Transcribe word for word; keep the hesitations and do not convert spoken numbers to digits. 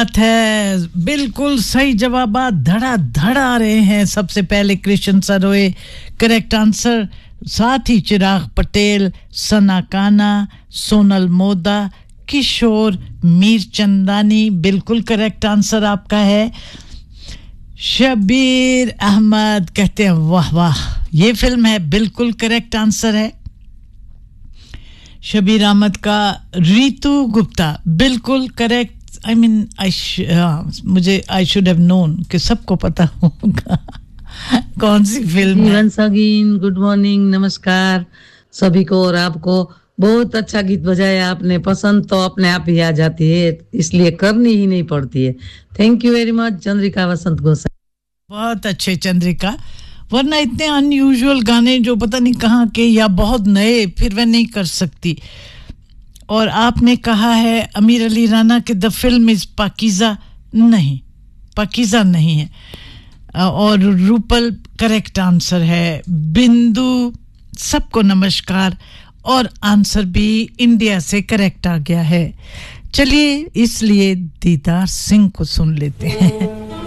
बात है, बिल्कुल सही जवाब धड़ा धड़ आ रहे हैं। सबसे पहले कृष्ण सरोए करेक्ट आंसर, साथ ही चिराग पटेल, सना काना, सोनल मोदा, किशोर मीरचंदानी, बिल्कुल करेक्ट आंसर आपका है। शबीर अहमद कहते हैं वाह वाह, ये फिल्म है, बिल्कुल करेक्ट आंसर है शबीर अहमद का। रीतू गुप्ता, बिल्कुल करेक्ट। आई मीन आई मुझे आई शुड हैव नोन कि सबको पता होगा कौन सी फिल्म है। वंस अगेन गुड मॉर्निंग, नमस्कार सभी को। और आपको बहुत अच्छा गीत बजाया आपने, पसंद तो अपने आप ही आ जाती है, इसलिए करनी ही नहीं पड़ती है। Thank you very much Chandrika वसंत गोसाई। बहुत अच्छे चंद्रिका, वरना इतने अनयूजुअल गाने जो पता नहीं कहाँ के या बहुत नए, फिर वह नहीं कर सकती। और आपने कहा है अमीर अली राना कि द फिल्म इज पाकीज़ा, नहीं पाकीज़ा नहीं है। और रूपल करेक्ट आंसर है। बिंदु, सबको नमस्कार, और आंसर भी इंडिया से करेक्ट आ गया है। चलिए इसलिए दीदार सिंह को सुन लेते हैं।